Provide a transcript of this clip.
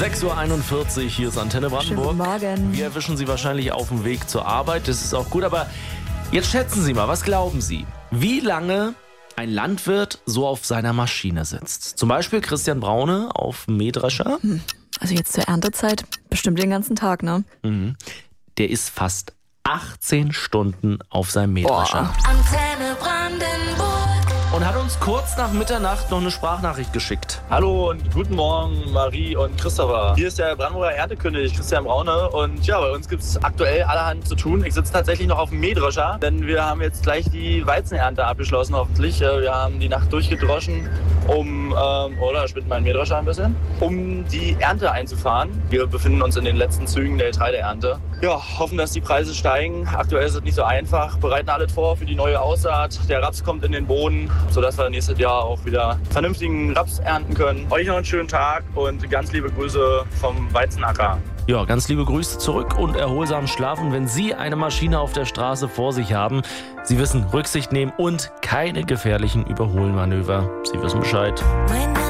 6:41 Uhr, hier ist Antenne Brandenburg. Schönen Morgen. Wir erwischen Sie wahrscheinlich auf dem Weg zur Arbeit, das ist auch gut, aber jetzt schätzen Sie mal, was glauben Sie, wie lange ein Landwirt so auf seiner Maschine sitzt? Zum Beispiel Christian Braune auf dem Mähdrescher. Also jetzt zur Erntezeit bestimmt den ganzen Tag, ne? Der ist fast 18 Stunden auf seinem Mähdrescher. Antenne Brandenburg. Und hat uns kurz nach Mitternacht noch eine Sprachnachricht geschickt. Hallo und guten Morgen, Marie und Christopher. Hier ist der Brandenburger Erntekönig, Christian Braune. Und ja, bei uns gibt es aktuell allerhand zu tun. Ich sitze tatsächlich noch auf dem Mähdrescher, denn wir haben jetzt gleich die Weizenernte abgeschlossen, hoffentlich. Wir haben die Nacht durchgedroschen, oder spinnt mein Mähdrescher ein bisschen, um die Ernte einzufahren. Wir befinden uns in den letzten Zügen der Getreideernte. Ja, hoffen, dass die Preise steigen. Aktuell ist es nicht so einfach. Bereiten alles vor für die neue Aussaat. Der Raps kommt in den Boden, sodass wir nächstes Jahr auch wieder vernünftigen Raps ernten können. Euch noch einen schönen Tag und ganz liebe Grüße vom Weizenacker. Ja, ganz liebe Grüße zurück und erholsam schlafen, wenn Sie eine Maschine auf der Straße vor sich haben. Sie wissen, Rücksicht nehmen und keine gefährlichen Überholmanöver. Sie wissen Bescheid. Mein